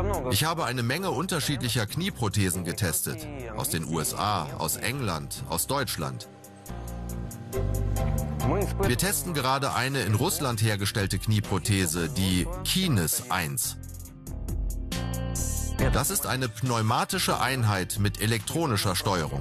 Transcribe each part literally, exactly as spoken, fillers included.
Ich habe eine Menge unterschiedlicher Knieprothesen getestet. Aus den U S A, aus England, aus Deutschland. Wir testen gerade eine in Russland hergestellte Knieprothese, die Kines eins. Das ist eine pneumatische Einheit mit elektronischer Steuerung.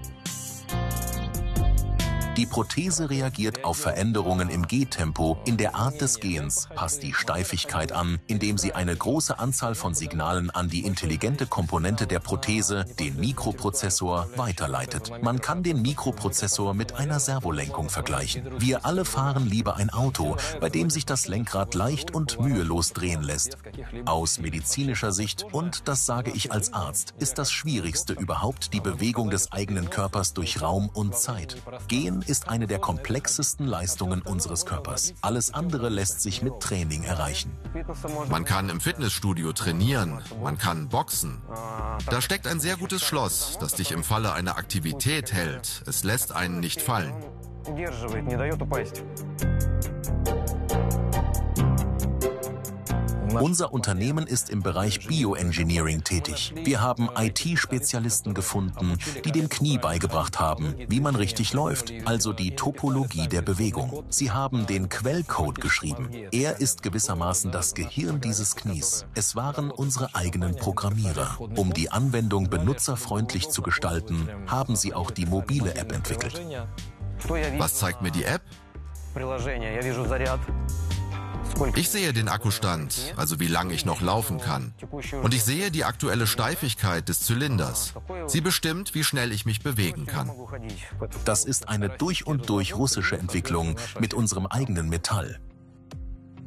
Die Prothese reagiert auf Veränderungen im Gehtempo, in der Art des Gehens, passt die Steifigkeit an, indem sie eine große Anzahl von Signalen an die intelligente Komponente der Prothese, den Mikroprozessor, weiterleitet. Man kann den Mikroprozessor mit einer Servolenkung vergleichen. Wir alle fahren lieber ein Auto, bei dem sich das Lenkrad leicht und mühelos drehen lässt. Aus medizinischer Sicht, und das sage ich als Arzt, ist das Schwierigste überhaupt die Bewegung des eigenen Körpers durch Raum und Zeit. Gehen ist eine der komplexesten Leistungen unseres Körpers. Alles andere lässt sich mit Training erreichen. Man kann im Fitnessstudio trainieren, man kann boxen. Da steckt ein sehr gutes Schloss, das dich im Falle einer Aktivität hält. Es lässt einen nicht fallen. Unser Unternehmen ist im Bereich Bioengineering tätig. Wir haben I T-Spezialisten gefunden, die dem Knie beigebracht haben, wie man richtig läuft, also die Topologie der Bewegung. Sie haben den Quellcode geschrieben. Er ist gewissermaßen das Gehirn dieses Knies. Es waren unsere eigenen Programmierer. Um die Anwendung benutzerfreundlich zu gestalten, haben sie auch die mobile App entwickelt. Was zeigt mir die App? Ich sehe den Akkustand, also wie lange ich noch laufen kann. Und ich sehe die aktuelle Steifigkeit des Zylinders. Sie bestimmt, wie schnell ich mich bewegen kann. Das ist eine durch und durch russische Entwicklung mit unserem eigenen Metall.